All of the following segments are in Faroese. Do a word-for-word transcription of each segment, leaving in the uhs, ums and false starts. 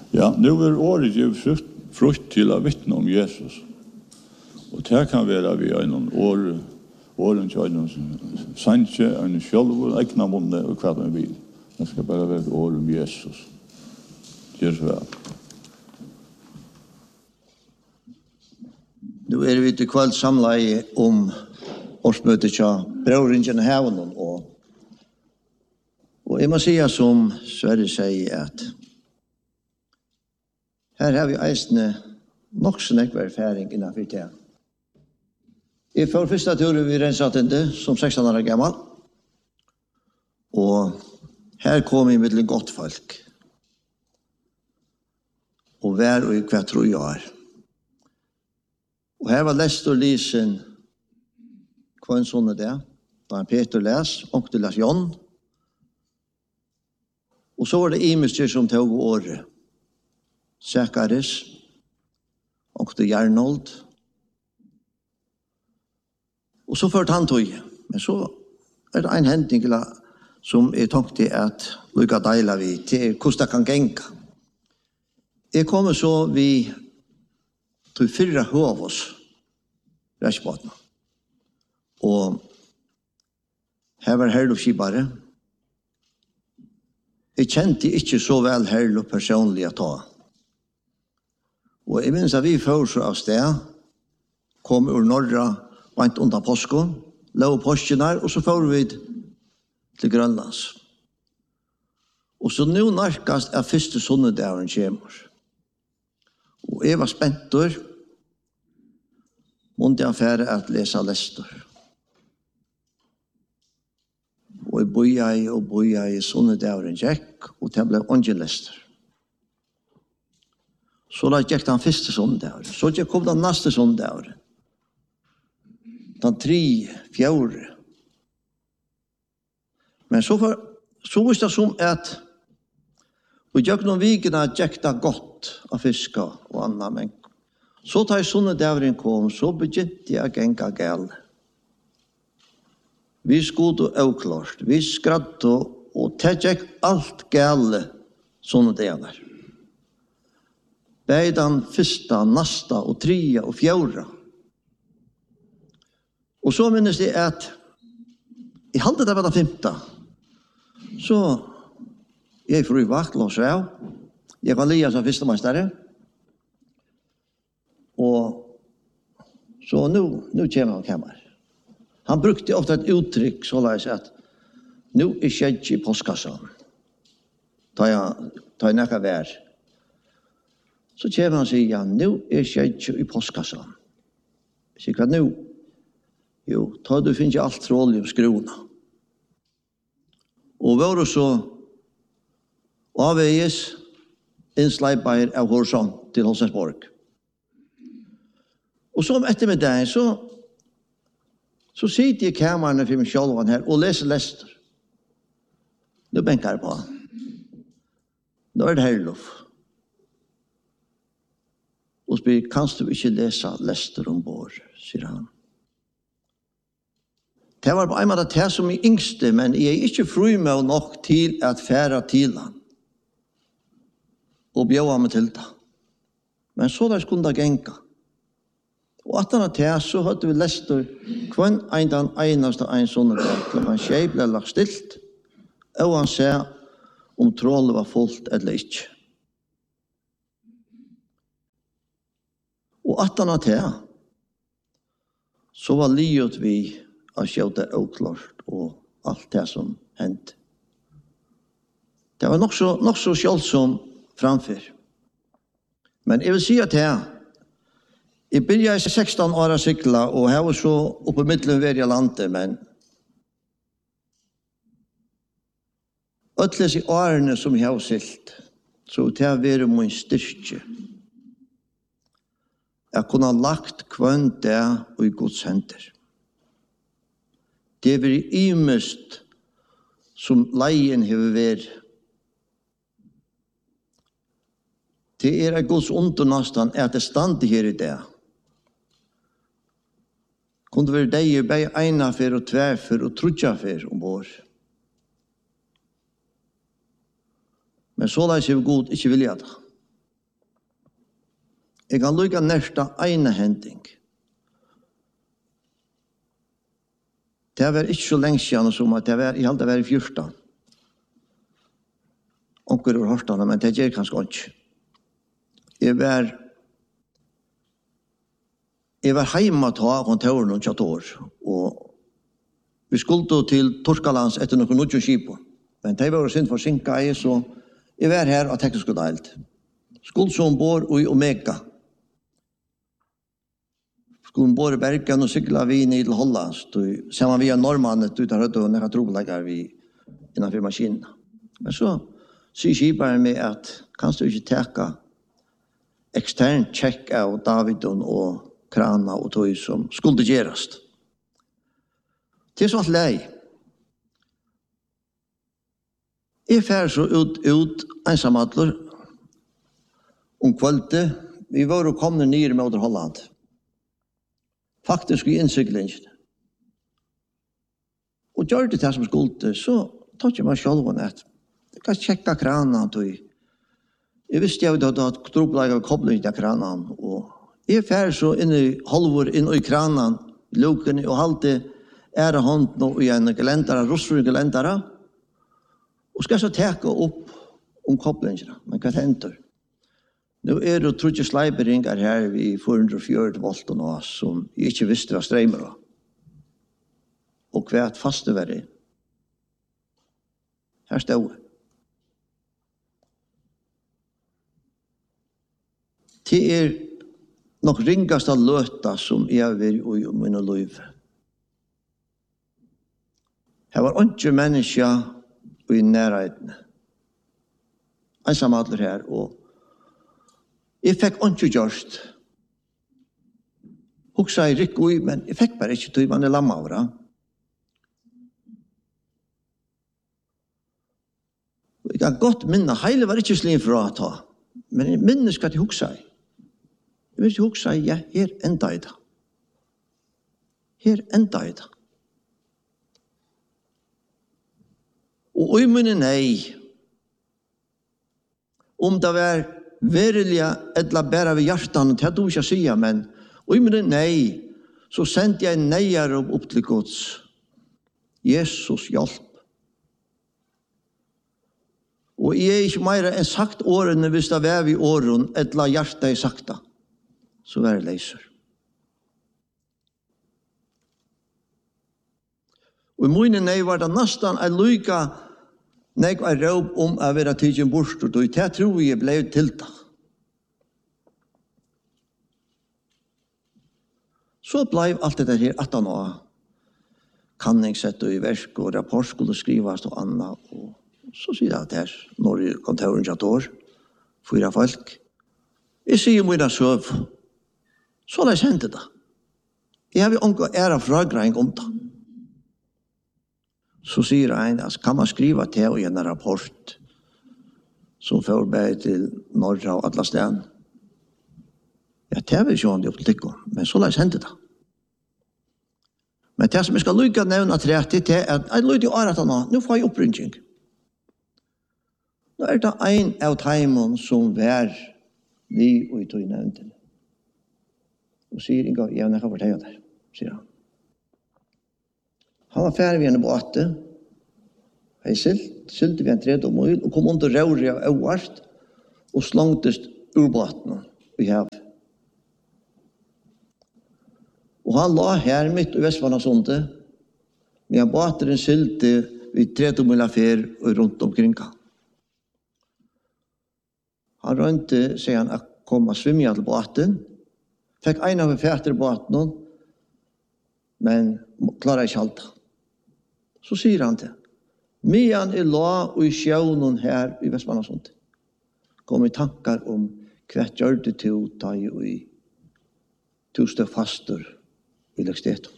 Ja, nu er året givet frukt, frukt til å vittne om Jesus. Og det kan være vi har noen år, åren til en sanje, en sjølv, egna munne og hva man vil. Det skal bare være et år om Jesus. Gjør så vel. Nu er vi til kveld samlet om årsmøtet til Brøringen Havnen, og, og jeg må si som Sverre sier at her har vi eisende nok så nekvar erfaring innenfor det. Jeg får første turen vi rensattende som seksten år gammel, og her kom jeg med et godt folk, og hver og hver tror jeg er. Og her var Lester Lisen, hva en sånn er det, da Peter les, onkel les John, og så var det Imester som tog året, Zacharias, onkel Gjernold, og så førte han tog. Men så er det en hendning som jeg tenkte at lukka deila vi til hvordan det kan genka. Jeg kommer så vi til fyrre høvås reisbåtene. Og her var herlufskibare. Jeg kjente ikke så vel herluf personlig å ta. Og jeg minns at vi først av sted, kom ur norra, vant under påsken, lå påsken her, og så får vi til Grønlands. Og så nå nærkast er første sunnedæren kommer. Og jeg var spentur, måtte jeg fære at lese Lester. Og jeg boja i og boja i sunnedæren gikk, og det ble ånge Lester. Så da gikk den første sunnedæren. Så gikk kom den neste sunnedæren. Den tre, fjore. Men så, for, så var det som at og jeg noen vikene gikk det godt av fiska og annet, men så da sunnedæren kom, så begynte jeg å genga gale. Vi skulle avklart, vi skradde, og det gikk alt gale sunnedæren. Begge den første, neste, og tredje, og fjorda. Og så minnes jeg at jeg hadde det var den femte. Så jeg får i vakt, lås av. Jeg var lia som førstemeistere. Og så nå, nå kommer han kammer. Han brukte ofte et uttrykk så la jeg si at nå er skjedd i postkassan. Ta jeg, ta jeg nekka vær. Så kommer han og sier, ja, nå er skjedd i postkassan. Sier hva nå? Jo, ta du finner alt trolig om skrona. Og var det så avveges innsleiper av horisont til Holsensborg. Og så om ettermiddagen, så, så sitter jeg i kammeren for meg selv her og leser Lester. Nå benker jeg på han. Nå er det herlof. Og spør, kanst du ikke lese Lester ombord, sier han. Det var på en måte det som er yngste, men jeg er ikke fri med nok til at fære til han. Og bjøva meg til det. Men så der skulle det genka. Og at han til så hadde vi Lester kvann en den eneste en sånne dag. Klokken skje ble lagt stilt, og han sa om trålet var fullt eller ikke. Og at han til så var livet vi av skjøte avklart og alt det som hendte. Det var nok så, nok så skjølsom framför. Men jeg vil si at her, jeg begynte i seksten år å sykla, og her var så oppe i midten ved i landet, men øtles i årene som jeg har sylt, så det har vært min styrke. Jeg kunne ha lagt kvann der og i Guds hender. Det har vært imest som leien har vært. Det er et Guds undernastan at det stande her i det. Kunne være deg i bare ena for og tverfer og trudja for ombord. Men så la jeg seg god ikke vilja det. Jeg kan lykke næsta ene hending. Det var ikke så lenge siden som at det var, jeg hadde vært i fjorten. Onker over hørstene, men det gjør kanskje ikke. Jeg var, jeg var hjemme til kontoren og tjatt år, og vi skulle til Torskalands etter noen nødvendig skip. Men det var sint for sinket, så jeg var her av teknisk og delt. Skulle som bor i Omega. Skulle bor i Bergen og sykla vi ned til Holland. Så man via Norrmannen ut av Rødde og nekka trobelegger vi innenfor maskinen. Men så sier skiperen med at kan du ikke teka ekstern tjekk av Davidon og Krana og tog som skulle gjerast. Det er så alt lei. Jeg fer så ut, ut ensamadler om kvalitet. Vi var og kom ned med Holland. Faktisk i innsiklingen. Og gjør det det som skulle, så tar jeg meg selv at jeg kan tjekke kranen. Jeg visste jeg hadde hatt trobelegg av kobling til kranen. Og jeg fer så inn i halvår, inn i kranen, luken, og halte ære hånden og i en gelendere, rostfri gelendere, og skal så teke opp om koblingene. Men hva henter? Nå er det trutje sleiperinger her i fire hundre og fjorten volt og noe som jeg ikke visste hva streimer av. Og hva er faste var det? Her stod det. Det er nok ringast av løta som jeg har vært i mine liv. Her var ikke mennesker i nærheten. Ensamadler her, og jeg fikk ikke gjørst. Hoksa jeg rikk ui, men jeg fikk bare ikke til man er lamma over. Jeg kan godt minne, heile var ikke slim for å ta, men jeg minnes hva jeg hoksa jeg. Jeg vil ikke hoksa jeg, ja, her enda i det. Her enda i det. Og ui minne nei, om det var verilige etla bæra ved hjertan, det hadde du ikke å si, men ui minne nei, så sendte jeg neier opp, opp til Guds. Jesus hjelp. Og jeg er ikke mer enn sagt årene hvis det var vi åren, etla hjertet er sakta, så var det leiser. Og i minne nei var det nesten en lyka Nei, jeg råp om å være tidsen bort, og det tror jeg ble tiltak. Så ble alt det her at han var kanningssett og i versk, og rapport skulle skrives og annet. Og så sier jeg at her, når jeg kom til rundt et år, fyra folk. Jeg sier mye søv. Så har jeg kjent det. Jeg har jo ikke ære fragreng om det. Så sier han, altså, kan man skrive til i en rapport som får bare til Norra og Atlasden? Ja, det er vi ikke det opptil, men så la jeg sende det. Men det som jeg skal lykke å nevne tretti til, er at jeg lykker å arrette nå, nå får jeg opprynsing. Nå er det en av teimen som vær vi og i tog nevnte. Og sier Inga, ja, jeg kan fortelle det, sier han. Han var ferdig ved en båte. Han sylt, sylte ved en tredje mil, og kom under røret av øvart, og slangtest ur båten i havet. Og han la her midt i Vestvannasundet, men båten sylte ved tredje mil av fer og rundt omkring han. Han rønte, sier han, å komme og svimme til båten, fikk en av fætter i båten, men klarer ikke alt. Så sier han til, «Mian er la og i sjøvnen her i Vestmannasundet. Kom i tankar om hva gjør det til å ta i tusen faster i lekstetet.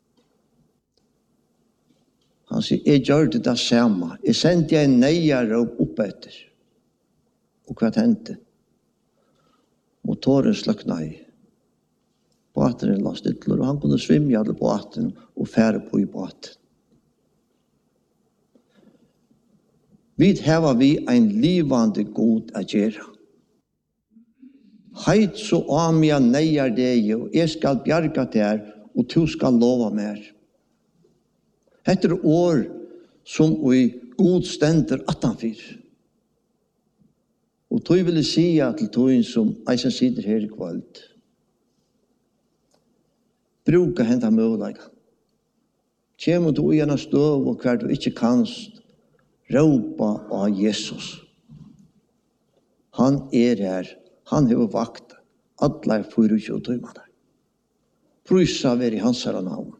Han sier, «Jeg gjør det det samme. Jeg sendte jeg neier opp etter. Og hva hendte? Motoren sløkna i. Båten la stidler, og han kunne svimme i alle båten og fære på i båten. Vi har vi en livande god å gjøre. Heit så amia neier deg, og jeg skal bjarga der, og du skal lova mer. Hette er år som vi god stender attanfyr. Og tog vil jeg si til tog som eisen sitter her i kveld. Bruka henta møguleika. Kjemur du i en støv og hver du ikke kanst, råpa av Jesus. Han er her. Han har vakt alle fyra og tjue tøymene. Prysa ver i hans herre navn.